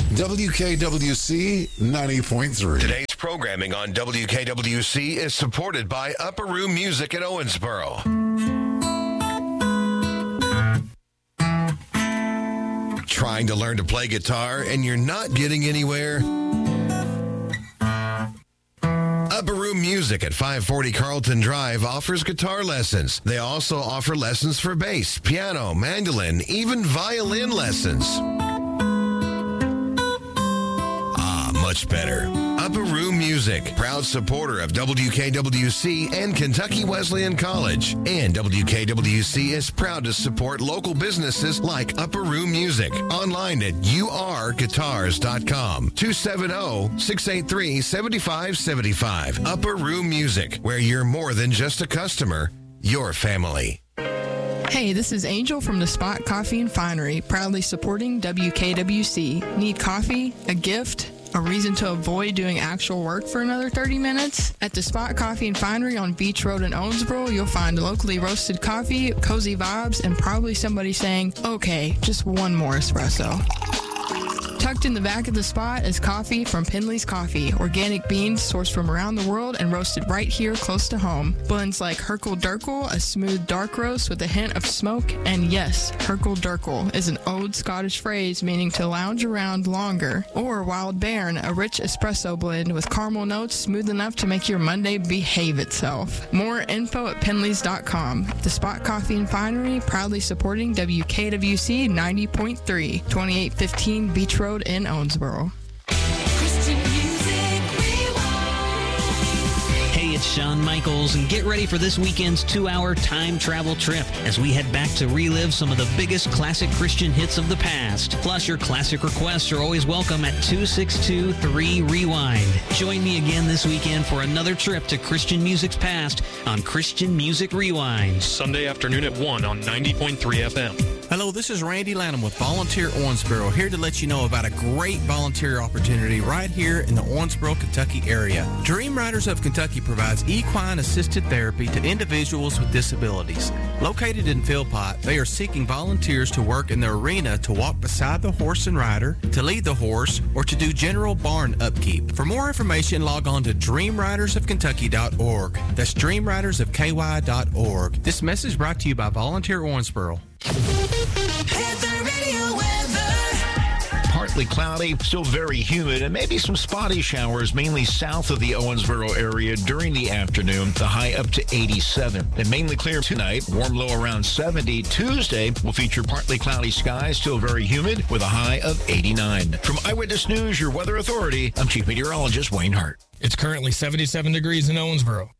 WKWC 90.3. Today's programming on WKWC is supported by Upper Room Music in Owensboro. Trying to learn to play guitar and you're not getting anywhere? Upper Room Music at 540 Carlton Drive offers guitar lessons. They also offer lessons for bass, piano, mandolin, even violin lessons. Much better. Upper Room Music, proud supporter of WKWC and Kentucky Wesleyan College. And WKWC is proud to support local businesses like Upper Room Music. Online at urguitars.com. 270-683-7575. Upper Room Music, where you're more than just a customer, you're family. Hey, this is Angel from The Spot Coffee and Finery, proudly supporting WKWC. Need coffee? A gift? A reason to avoid doing actual work for another 30 minutes? At The Spot Coffee and Finery on Beach Road in Owensboro, you'll find locally roasted coffee, cozy vibes, and probably somebody saying, okay, just one more espresso. Tucked in the back of the spot is coffee from Penley's Coffee. Organic beans sourced from around the world and roasted right here close to home. Blends like Herkel Durkel, a smooth dark roast with a hint of smoke. And yes, Herkel Durkel is an old Scottish phrase meaning to lounge around longer. Or Wild Bairn, a rich espresso blend with caramel notes smooth enough to make your Monday behave itself. More info at penleys.com. The Spot Coffee and Finery, proudly supporting WKWC 90.3, 2815 Beach Road in Owensboro. Hey, it's Shawn Michaels, and get ready for this weekend's 2-hour time travel trip as we head back to relive some of the biggest classic Christian hits of the past. Plus, your classic requests are always welcome at 262-3-REWIND. Join me again this weekend for another trip to Christian music's past on Christian Music Rewind. Sunday afternoon at 1 on 90.3 FM. Hello, this is Randy Lanham with Volunteer Owensboro, here to let you know about a great volunteer opportunity right here in the Owensboro, Kentucky area. Dream Riders of Kentucky provides equine-assisted therapy to individuals with disabilities. Located in Philpott, they are seeking volunteers to work in the arena to walk beside the horse and rider, to lead the horse, or to do general barn upkeep. For more information, log on to dreamridersofkentucky.org. That's dreamridersofky.org. This message brought to you by Volunteer Owensboro. Partly cloudy, still very humid, and maybe some spotty showers, mainly south of the Owensboro area during the afternoon. The high up to 87. And mainly clear tonight, warm low around 70. Tuesday will feature partly cloudy skies, still very humid, with a high of 89. From Eyewitness News, your weather authority, I'm Chief Meteorologist Wayne Hart. It's currently 77 degrees in Owensboro.